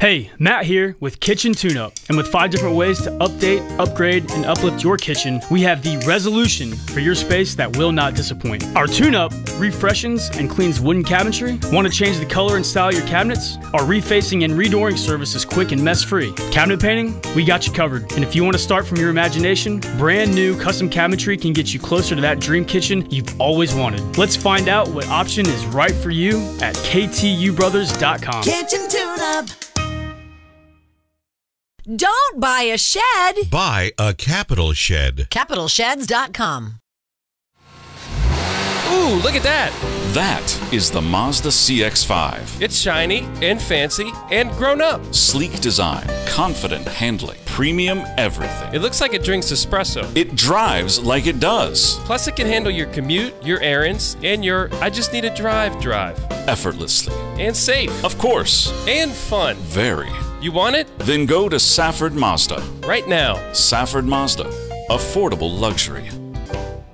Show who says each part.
Speaker 1: Hey, Matt here with Kitchen Tune-Up. And with 5 different ways to update, upgrade, and uplift your kitchen, we have the resolution for your space that will not disappoint. Our Tune-Up refreshes and cleans wooden cabinetry. Want to change the color and style of your cabinets? Our refacing and redooring service is quick and mess-free. Cabinet painting? We got you covered. And if you want to start from your imagination, brand new custom cabinetry can get you closer to that dream kitchen you've always wanted. Let's find out what option is right for you at ktubrothers.com.
Speaker 2: Kitchen Tune-Up.
Speaker 3: Don't buy a shed.
Speaker 4: Buy a Capital Shed.
Speaker 3: CapitalSheds.com.
Speaker 5: Ooh, look at that.
Speaker 6: That is the Mazda CX-5.
Speaker 5: It's shiny and fancy and grown up.
Speaker 6: Sleek design, confident handling, premium everything.
Speaker 5: It looks like it drinks espresso.
Speaker 6: It drives like it does.
Speaker 5: Plus it can handle your commute, your errands, and your I just need a drive.
Speaker 6: Effortlessly.
Speaker 5: And safe.
Speaker 6: Of course.
Speaker 5: And fun.
Speaker 6: Very.
Speaker 5: You want it?
Speaker 6: Then go to Safford Mazda.
Speaker 5: Right now.
Speaker 6: Safford Mazda. Affordable luxury.